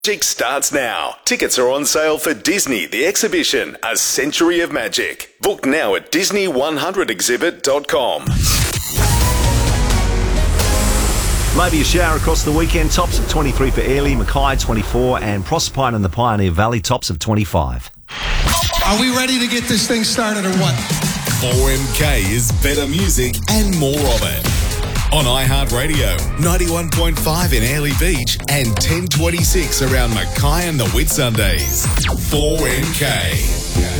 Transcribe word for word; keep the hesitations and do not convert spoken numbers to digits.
Magic starts now. Tickets are on sale for Disney The Exhibition, A Century of Magic. Book now at disney one hundred exhibit dot com. Maybe a shower across the weekend. Tops of twenty-three for Airlie, Mackay twenty-four, and Proserpine and the Pioneer Valley tops of twenty-five. Are we ready to get this thing started or what? four M K is better music and more of it. On iHeartRadio, ninety-one point five in Airlie Beach and ten twenty-six around Mackay and the Whitsundays. four M K.